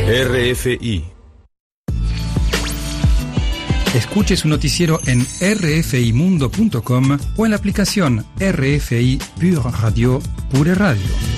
RFI. Escuche su noticiero en rfimundo.com o en la aplicación RFI Pure Radio, Pure Radio.